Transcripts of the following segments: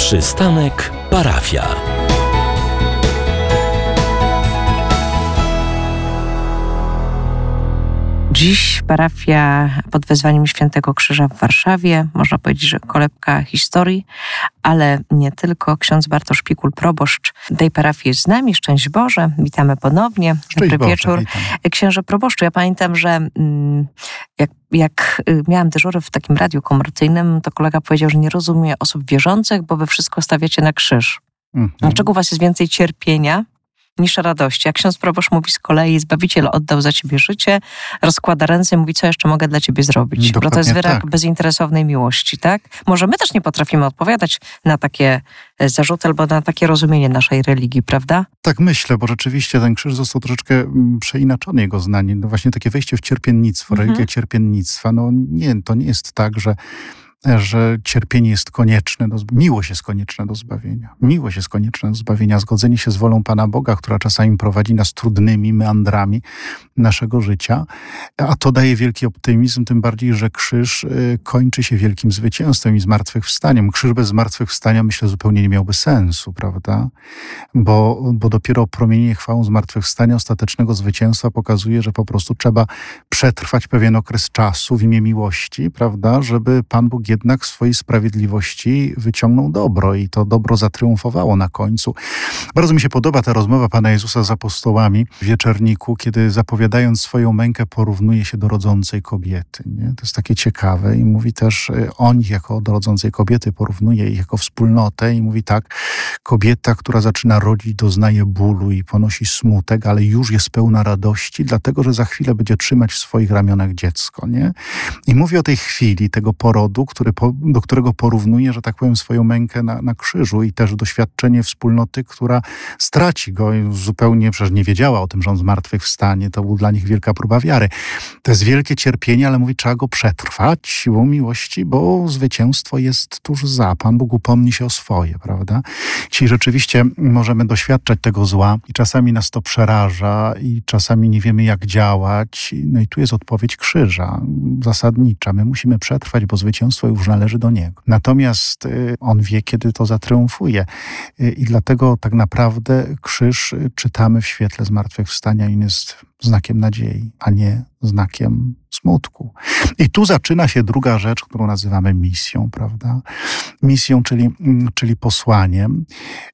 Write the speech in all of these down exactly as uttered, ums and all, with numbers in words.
Przystanek Parafia. Dziś parafia pod wezwaniem Świętego Krzyża w Warszawie. Można powiedzieć, że kolebka historii, ale nie tylko. Ksiądz Bartosz Pikul, proboszcz tej parafii jest z nami. Szczęść Boże, witamy ponownie. Szczęść Dobry Boże, wieczór. witam. Księże proboszczu, ja pamiętam, że mm, jak, jak miałam dyżury w takim radiu komercyjnym, to kolega powiedział, że nie rozumie osób wierzących, bo wy wszystko stawiacie na krzyż. Mhm. Dlaczego u was jest więcej cierpienia niż radości? Jak ksiądz proboszcz mówi z kolei, Zbawiciel oddał za ciebie życie, rozkłada ręce i mówi, co jeszcze mogę dla ciebie zrobić? Bo to jest wyraz tak. bezinteresownej miłości, tak? Może my też nie potrafimy odpowiadać na takie zarzuty albo na takie rozumienie naszej religii, prawda? Tak myślę, bo rzeczywiście ten krzyż został troszeczkę mm, przeinaczony, jego znanie. No właśnie takie wejście w cierpiennictwo, Mhm. religia cierpiennictwa. No nie, to nie jest tak, że że cierpienie jest konieczne, do, miłość jest konieczna do zbawienia. Miłość jest konieczna do zbawienia. Zgodzenie się z wolą Pana Boga, która czasami prowadzi nas trudnymi meandrami naszego życia. A to daje wielki optymizm, tym bardziej, że krzyż y, kończy się wielkim zwycięstwem i zmartwychwstaniem. Krzyż bez zmartwychwstania, myślę, zupełnie nie miałby sensu, prawda? Bo, bo dopiero promienienie chwałą zmartwychwstania, ostatecznego zwycięstwa pokazuje, że po prostu trzeba przetrwać pewien okres czasu w imię miłości, prawda? Żeby Pan Bóg jednak w swojej sprawiedliwości wyciągnął dobro i to dobro zatriumfowało na końcu. Bardzo mi się podoba ta rozmowa Pana Jezusa z apostołami w wieczerniku, kiedy zapowiadając swoją mękę porównuje się do rodzącej kobiety. Nie? To jest takie ciekawe i mówi też o nich jako do rodzącej kobiety, porównuje ich jako wspólnotę i mówi tak, kobieta, która zaczyna rodzić, doznaje bólu i ponosi smutek, ale już jest pełna radości, dlatego, że za chwilę będzie trzymać w swoich ramionach dziecko. Nie? I mówi o tej chwili, tego porodu, który, do którego porównuje, że tak powiem, swoją mękę na, na krzyżu i też doświadczenie wspólnoty, która straci go i zupełnie przecież nie wiedziała o tym, że on zmartwychwstanie. To był dla nich wielka próba wiary. To jest wielkie cierpienie, ale mówi, trzeba go przetrwać siłą miłości, bo zwycięstwo jest tuż za. Pan Bóg upomni się o swoje, prawda? Dzisiaj rzeczywiście możemy doświadczać tego zła i czasami nas to przeraża i czasami nie wiemy, jak działać. No i tu jest odpowiedź krzyża, zasadnicza. My musimy przetrwać, bo zwycięstwo już należy do Niego. Natomiast y, On wie, kiedy to zatriumfuje. Y, I dlatego tak naprawdę krzyż y, czytamy w świetle zmartwychwstania i jest znakiem nadziei, a nie znakiem smutku. I tu zaczyna się druga rzecz, którą nazywamy misją, prawda? Misją, czyli, czyli posłaniem.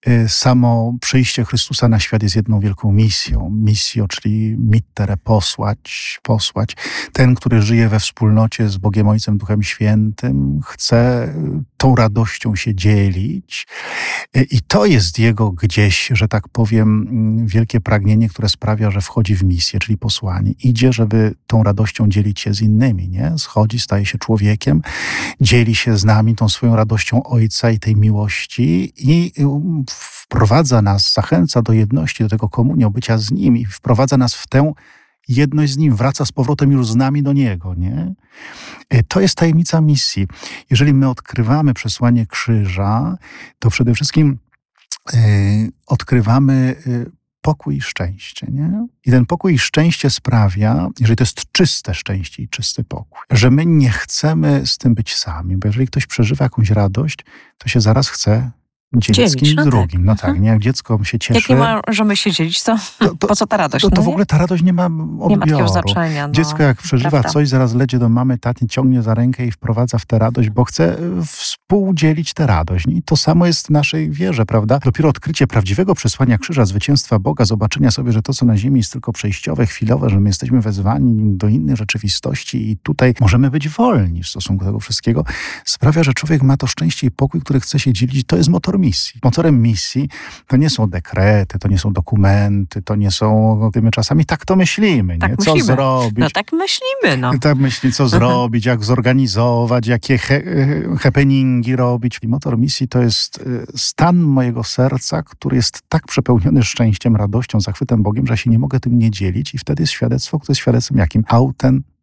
Samo przyjście Chrystusa na świat jest jedną wielką misją. Misjo, czyli mittere, posłać, posłać. Ten, który żyje we wspólnocie z Bogiem Ojcem, Duchem Świętym, chce tą radością się dzielić. I to jest jego gdzieś, że tak powiem, wielkie pragnienie, które sprawia, że wchodzi w misję, czyli posłanie. Idzie, żeby tą radością dzielić się z innymi, nie? Schodzi, staje się człowiekiem, dzieli się z nami tą swoją radością Ojca i tej miłości i wprowadza nas, zachęca do jedności, do tego komunii, bycia z Nim i wprowadza nas w tę jedność z Nim, wraca z powrotem już z nami do Niego, nie? To jest tajemnica misji. Jeżeli my odkrywamy przesłanie krzyża, to przede wszystkim yy, odkrywamy yy, pokój i szczęście, nie? I ten pokój i szczęście sprawia, jeżeli to jest czyste szczęście i czysty pokój, że my nie chcemy z tym być sami, bo jeżeli ktoś przeżywa jakąś radość, to się zaraz chce dzielić z kimś no drugim. Tak. No tak, nie? Jak dziecko się cieszy... Jak nie możemy się dzielić, to, to, to po co ta radość? To, to no w ogóle ta radość nie ma odbioru. Nie ma takiego znaczenia. No, Dziecko jak przeżywa prawda. coś, zaraz lecie do mamy, taty, ciągnie za rękę i wprowadza w tę radość, bo chce współdzielić tę radość. I to samo jest w naszej wierze, prawda? Dopiero odkrycie prawdziwego przesłania krzyża, zwycięstwa Boga, zobaczenia sobie, że to, co na ziemi jest tylko przejściowe, chwilowe, że my jesteśmy wezwani do innej rzeczywistości i tutaj możemy być wolni w stosunku do tego wszystkiego, sprawia, że człowiek ma to szczęście i pokój, który chce się dzielić. To jest motor misji. Motorem misji to nie są dekrety, to nie są dokumenty, to nie są... My czasami tak to myślimy, nie? Tak Co myślimy. zrobić? No tak myślimy, no. Tak myśli, co zrobić, jak zorganizować, jakie he, happeningi robić. I motor misji to jest stan mojego serca, który jest tak przepełniony szczęściem, radością, zachwytem Bogiem, że ja się nie mogę tym nie dzielić i wtedy jest świadectwo, które jest świadectwem jakim? Autentyzmu.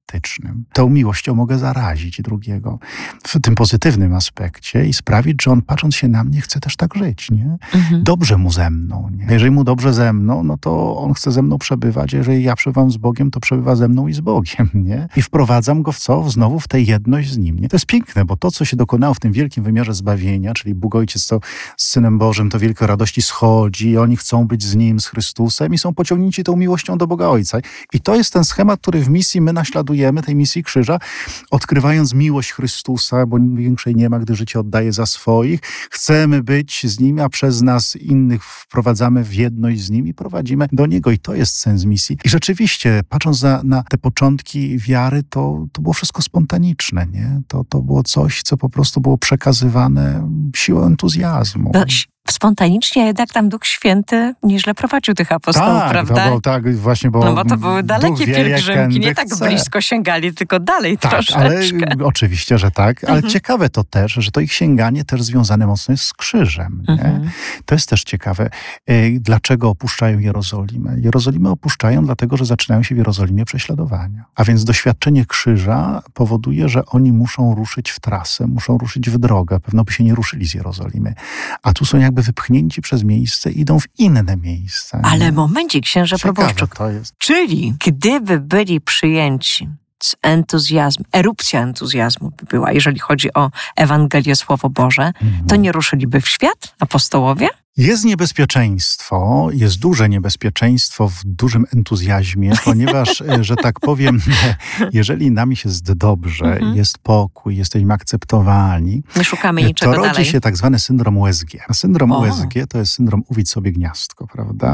autentycznym. Tą miłością mogę zarazić drugiego w tym pozytywnym aspekcie i sprawić, że on patrząc się na mnie chce też tak żyć, nie? Mhm. Dobrze mu ze mną, nie? Jeżeli mu dobrze ze mną, no to on chce ze mną przebywać. Jeżeli ja przebywam z Bogiem, to przebywa ze mną i z Bogiem, nie? I wprowadzam go w co? Znowu w tę jedność z nim, nie? To jest piękne, bo to, co się dokonało w tym wielkim wymiarze zbawienia, czyli Bóg Ojciec to z Synem Bożym to wielkie radości schodzi i oni chcą być z Nim, z Chrystusem i są pociągnięci tą miłością do Boga Ojca. I to jest ten schemat, który w misji my naśladujemy, tej misji krzyża, odkrywając miłość Chrystusa, bo większej nie ma, gdy życie oddaje za swoich. Chcemy być z Nim, a przez nas innych wprowadzamy w jedność z Nim i prowadzimy do Niego. I to jest sens misji. I rzeczywiście, patrząc na, na te początki wiary, to, to było wszystko spontaniczne, nie? To, to było coś, co po prostu było przekazywane siłą entuzjazmu. No, spontanicznie, a jednak tam Duch Święty nieźle prowadził tych apostołów, tak, prawda? To, bo, tak, właśnie, bo no bo to były dalekie wie, pielgrzymki, nie tak chce. blisko sięgali, tylko dalej tak, troszeczkę. Ale, oczywiście, że tak, ale Mhm. ciekawe to też, że to ich sięganie też związane mocno jest z krzyżem. Mhm. Nie? To jest też ciekawe. Dlaczego opuszczają Jerozolimę? Jerozolimę opuszczają dlatego, że zaczynają się w Jerozolimie prześladowania. A więc doświadczenie krzyża powoduje, że oni muszą ruszyć w trasę, muszą ruszyć w drogę. Pewno by się nie ruszyli z Jerozolimy. A tu są jakby wypchnięci przez miejsce, idą w inne miejsca. Nie? Ale momencik, księże proboszczu. to jest. Czyli gdyby byli przyjęci z entuzjazmem, erupcja entuzjazmu by była, jeżeli chodzi o Ewangelię, Słowo Boże, Mhm. to nie ruszyliby w świat apostołowie? Jest niebezpieczeństwo, jest duże niebezpieczeństwo w dużym entuzjazmie, ponieważ, że tak powiem, jeżeli nam jest dobrze, Mhm. jest pokój, jesteśmy akceptowani, Nie szukamy niczego to rodzi dalej. się tak zwany syndrom U S G. A syndrom O. U S G to jest syndrom uwidź sobie gniazdko, prawda?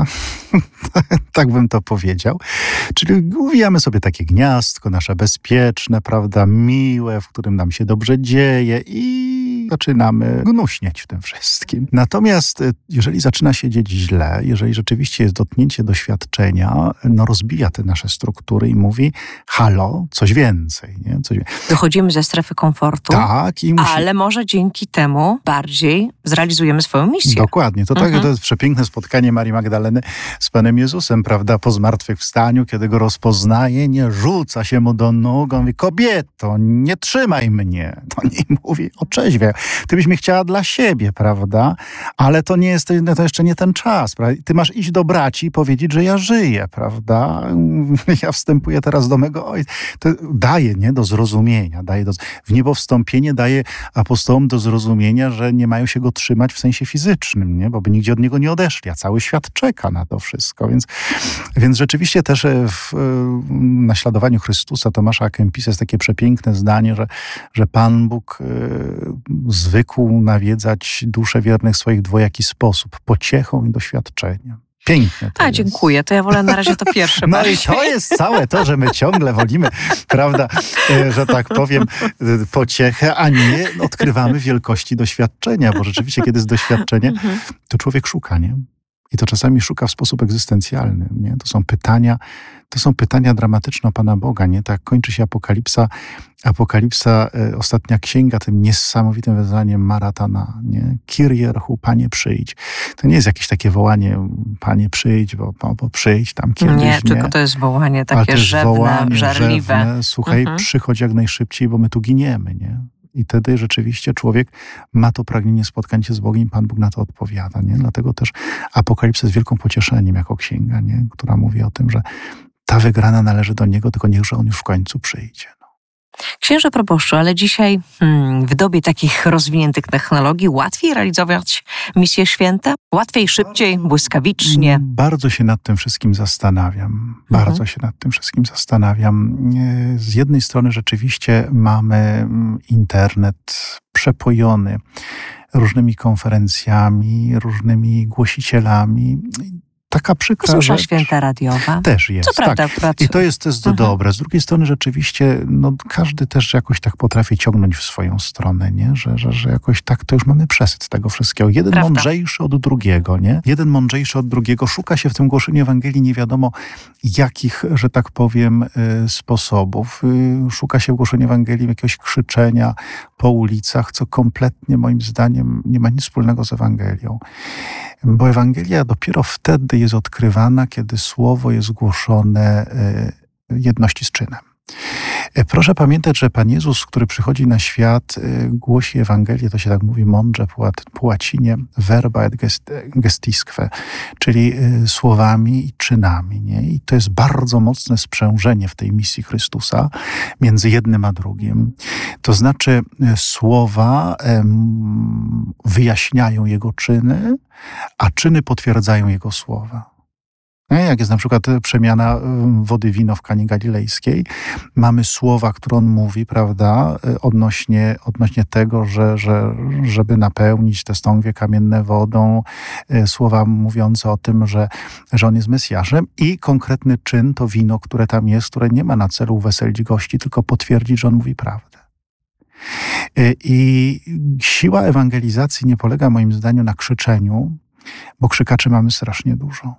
Tak bym to powiedział. Czyli uwijamy sobie takie gniazdko, nasze bezpieczne, prawda, miłe, w którym nam się dobrze dzieje i zaczynamy gnuśniać w tym wszystkim. Natomiast jeżeli zaczyna się dzieć źle, jeżeli rzeczywiście jest dotknięcie doświadczenia, no rozbija te nasze struktury i mówi halo, coś więcej. Nie? Coś... Wychodzimy ze strefy komfortu, Tak. I musi... ale może dzięki temu bardziej zrealizujemy swoją misję. Dokładnie. To, tak, Mhm. to jest przepiękne spotkanie Marii Magdaleny z Panem Jezusem, prawda, po zmartwychwstaniu, kiedy go rozpoznaje, nie rzuca się mu do nóg, on mówi, kobieto, nie trzymaj mnie. To nie mówi, otrzeźwiaj, ty byś mnie chciała dla siebie, prawda, ale to nie jest, to jeszcze nie ten czas, prawda? Ty masz iść do braci i powiedzieć, że ja żyję, prawda, ja wstępuję teraz do mego ojca. To daje, nie, do zrozumienia, daje do, w niebowstąpienie daje apostołom do zrozumienia, że nie mają się go trzymać w sensie fizycznym, nie, bo by nigdzie od niego nie odeszli, a cały świat czeka na to wszystko, więc, więc rzeczywiście też w naśladowaniu Chrystusa Tomasza A. Kempisa jest takie przepiękne zdanie, że, że Pan Bóg y, zwykł nawiedzać dusze wiernych w swoich dwojaki sposób, pociechą i doświadczeniem. Piękne to A, jest. dziękuję. To ja wolę na razie to pierwsze. No bardziej. i to jest całe to, że my ciągle wolimy, prawda, e, że tak powiem, e, pociechę, a nie odkrywamy wielkości doświadczenia, bo rzeczywiście, kiedy jest doświadczenie, to człowiek szuka, nie? I to czasami szuka w sposób egzystencjalny, nie? To są pytania, to są pytania dramatyczne o Pana Boga, nie? Tak kończy się Apokalipsa, Apokalipsa, e, ostatnia księga, tym niesamowitym wezwaniem Maratana, nie? Kyrie rchu, Panie przyjdź. To nie jest jakieś takie wołanie, Panie przyjdź, bo, bo, bo przyjdź tam kiedyś, nie? Nie, tylko to jest wołanie Ale to takie jest rzewne, wołanie, żarliwe. rzewne. Słuchaj, Mhm. przychodź jak najszybciej, bo my tu giniemy, nie? I wtedy rzeczywiście człowiek ma to pragnienie spotkania się z Bogiem i Pan Bóg na to odpowiada, nie? Dlatego też Apokalipsa jest wielką pocieszeniem jako księga, nie? Która mówi o tym, że ta wygrana należy do Niego, tylko niechże On już w końcu przyjdzie. No. Księże proboszczu, ale dzisiaj hmm, w dobie takich rozwiniętych technologii łatwiej realizować misje święte? Łatwiej, szybciej, błyskawicznie? Bardzo się nad tym wszystkim zastanawiam. Bardzo Mhm. się nad tym wszystkim zastanawiam. Z jednej strony rzeczywiście mamy internet przepojony różnymi konferencjami, różnymi głosicielami. Taka przykra Służba rzecz święta radiowa. też jest. Co prawda, tak. pracu- I to jest, to jest Mhm. dobre. Z drugiej strony rzeczywiście no, każdy też jakoś tak potrafi ciągnąć w swoją stronę, nie? Że, że, że jakoś tak to już mamy przesyt tego wszystkiego. Jeden Prawda. mądrzejszy od drugiego, nie? Jeden mądrzejszy od drugiego. Szuka się w tym głoszeniu Ewangelii nie wiadomo jakich, że tak powiem, y, sposobów. Y, szuka się w głoszeniu Ewangelii jakiegoś krzyczenia po ulicach, co kompletnie moim zdaniem nie ma nic wspólnego z Ewangelią. Bo Ewangelia dopiero wtedy jest odkrywana, kiedy słowo jest głoszone y, jedności z czynem. Proszę pamiętać, że Pan Jezus, który przychodzi na świat, głosi Ewangelię, to się tak mówi mądrze po łacinie, verba et gestisque, czyli słowami i czynami. Nie? I to jest bardzo mocne sprzężenie w tej misji Chrystusa między jednym a drugim. To znaczy słowa wyjaśniają Jego czyny, a czyny potwierdzają Jego słowa. Jak jest na przykład przemiana wody w wino w Kanie Galilejskiej, mamy słowa, które on mówi, prawda, odnośnie, odnośnie tego, że, że żeby napełnić te stągwie kamienne wodą, słowa mówiące o tym, że, że on jest Mesjaszem, i konkretny czyn, to wino, które tam jest, które nie ma na celu uweselić gości, tylko potwierdzić, że on mówi prawdę. I siła ewangelizacji nie polega moim zdaniem na krzyczeniu, bo krzykaczy mamy strasznie dużo.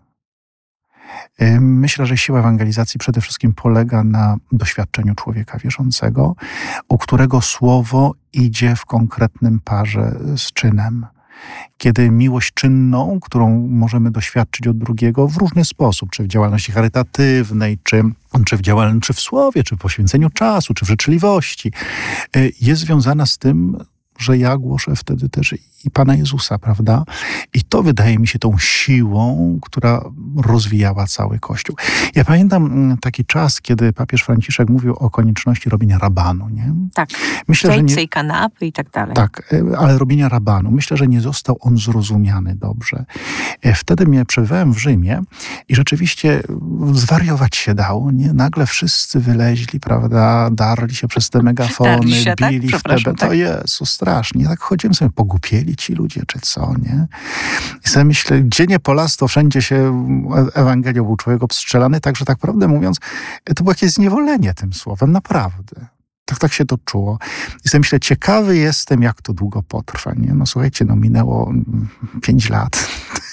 Myślę, że siła ewangelizacji przede wszystkim polega na doświadczeniu człowieka wierzącego, u którego słowo idzie w konkretnym parze z czynem. Kiedy miłość czynną, którą możemy doświadczyć od drugiego w różny sposób, czy w działalności charytatywnej, czy, czy, w, działalności, czy w słowie, czy w poświęceniu czasu, czy w życzliwości, jest związana z tym, że ja głoszę wtedy też i Pana Jezusa, prawda? I to wydaje mi się tą siłą, która rozwijała cały Kościół. Ja pamiętam taki czas, kiedy papież Franciszek mówił o konieczności robienia rabanu, nie? Tak, myślę, że nie, i kanapy i tak dalej. Tak, ale robienia rabanu. Myślę, że nie został on zrozumiany dobrze. Wtedy mnie przebywałem w Rzymie i rzeczywiście zwariować się dało, nie? Nagle wszyscy wyleźli, prawda? Darli się przez te megafony, się, bili tak? w te... Tak? To Jezu, strasznie. Tak chodziłem sobie, pogupieli ci ludzie, czy co, nie? I sobie myślę, gdzie nie po las, to wszędzie się Ewangelią był człowiek obstrzelany, także tak prawdę mówiąc, to było jakieś zniewolenie tym słowem, naprawdę. Tak, tak się to czuło. I sobie myślę, ciekawy jestem, jak to długo potrwa, nie? No słuchajcie, no minęło pięć lat.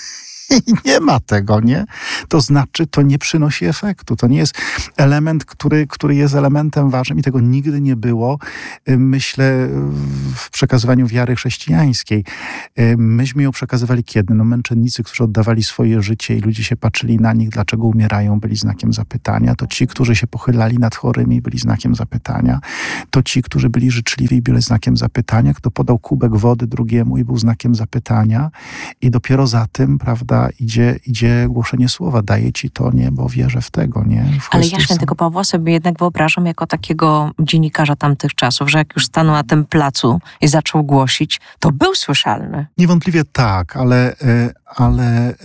I nie ma tego, nie? To znaczy, to nie przynosi efektu. To nie jest element, który, który jest elementem ważnym i tego nigdy nie było, myślę, w przekazywaniu wiary chrześcijańskiej. Myśmy ją przekazywali kiedy? No męczennicy, którzy oddawali swoje życie i ludzie się patrzyli na nich, dlaczego umierają, byli znakiem zapytania. To ci, którzy się pochylali nad chorymi, byli znakiem zapytania. To ci, którzy byli życzliwi, byli znakiem zapytania. Kto podał kubek wody drugiemu i był znakiem zapytania. I dopiero za tym, prawda, Idzie, idzie głoszenie słowa, daje ci to, nie, bo wierzę w tego, nie? W Ale ja świętego Pawła sobie jednak wyobrażam jako takiego dziennikarza tamtych czasów, że jak już stanął na tym placu i zaczął głosić, to był słyszalny. Niewątpliwie tak, ale, ale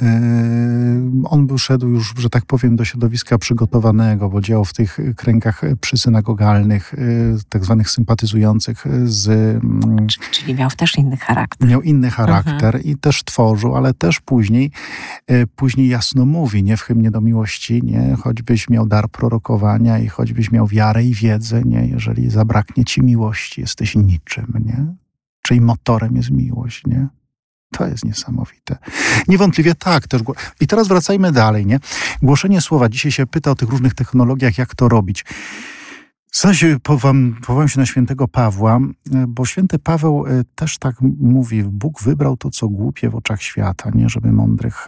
on był szedł już, że tak powiem, do środowiska przygotowanego, bo działał w tych kręgach przysynagogalnych, tak zwanych sympatyzujących z... Czyli miał też inny charakter. Miał inny charakter mhm. i też tworzył, ale też później Później jasno mówi, nie w hymnie do miłości, nie, choćbyś miał dar prorokowania i choćbyś miał wiarę i wiedzę, nie, jeżeli zabraknie ci miłości, jesteś niczym, nie? Czyli motorem jest miłość, nie? To jest niesamowite. Niewątpliwie tak. Też. I teraz wracajmy dalej, nie? Głoszenie słowa. Dzisiaj się pyta o tych różnych technologiach, jak to robić. Zaś powołam, powołam się na świętego Pawła, bo święty Paweł też tak mówi, Bóg wybrał to, co głupie w oczach świata, nie, żeby mądrych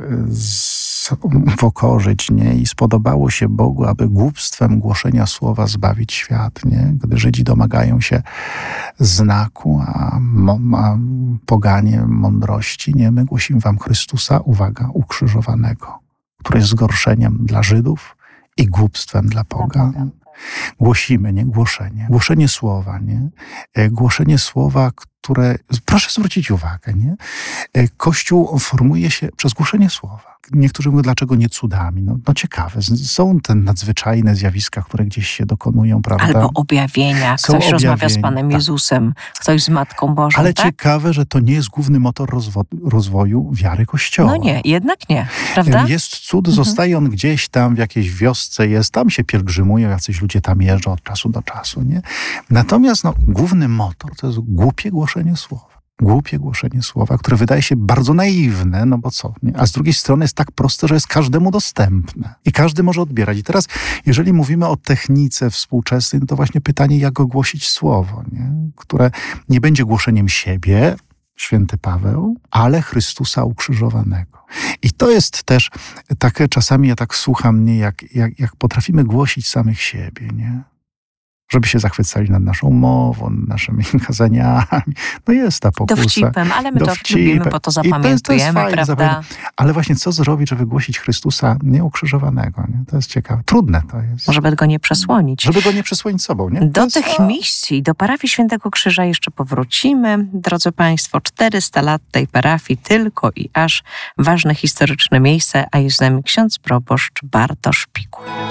upokorzyć, nie, i spodobało się Bogu, aby głupstwem głoszenia słowa zbawić świat, nie, gdy Żydzi domagają się znaku, a, a poganie mądrości, nie, my głosimy wam Chrystusa, uwaga, ukrzyżowanego, który jest zgorszeniem dla Żydów i głupstwem dla pogan. Głosimy, nie? Głoszenie. Głoszenie słowa, nie? Głoszenie słowa, które... Proszę zwrócić uwagę, nie? Kościół formuje się przez głoszenie słowa. Niektórzy mówią, dlaczego nie cudami? No, no ciekawe. Są te nadzwyczajne zjawiska, które gdzieś się dokonują, prawda? Albo objawienia. Ktoś objawienia, rozmawia z Panem tak. Jezusem, ktoś z Matką Bożą, Ale tak? ciekawe, że to nie jest główny motor rozwo- rozwoju wiary Kościoła. No nie, jednak nie, prawda? Jest cud, Mhm. zostaje on gdzieś tam, w jakiejś wiosce jest, tam się pielgrzymują, jacyś ludzie tam jeżdżą od czasu do czasu, nie? Natomiast no, główny motor to jest głupie głoszenie słowa. Głupie głoszenie słowa, które wydaje się bardzo naiwne, no bo co? Nie? A z drugiej strony jest tak proste, że jest każdemu dostępne. I każdy może odbierać. I teraz, jeżeli mówimy o technice współczesnej, no to właśnie pytanie, jak ogłosić słowo, nie? Które nie będzie głoszeniem siebie, święty Paweł, ale Chrystusa ukrzyżowanego. I to jest też takie, czasami ja tak słucham, nie, jak, jak, jak potrafimy głosić samych siebie, nie? żeby się zachwycali nad naszą mową, naszymi kazaniami. No jest ta pokusa. Dowcipem, ale my Dowcipem. to lubimy, bo to zapamiętujemy, I to jest, to jest fajne, prawda? zapamiętamy. Ale właśnie co zrobić, żeby głosić Chrystusa nieukrzyżowanego? Nie? To jest ciekawe. Trudne to jest. Żeby go nie przesłonić. Żeby go nie przesłonić sobą. Nie? Do jest, tych a... misji, do parafii Świętego Krzyża jeszcze powrócimy. Drodzy Państwo, czterysta lat tej parafii, tylko i aż ważne historyczne miejsce, a jest z nami ksiądz proboszcz Bartosz Pikul.